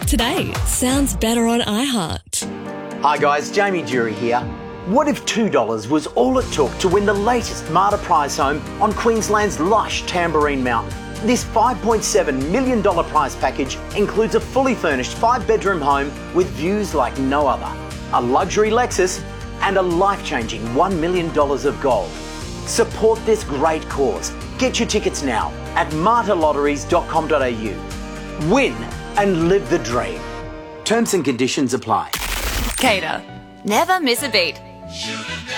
Today sounds better on iHeart. Hi guys, Jamie Dury here. What if $2 was all it took to win the latest Marta prize home on Queensland's lush Tamborine Mountain? This $5.7 million prize package includes a fully furnished 5-bedroom home with views like no other, a luxury Lexus and a life-changing $1 million of gold. Support this great cause. Get your tickets now at martalotteries.com.au. Win and live the dream. Terms and conditions apply. Cater. Never miss a beat.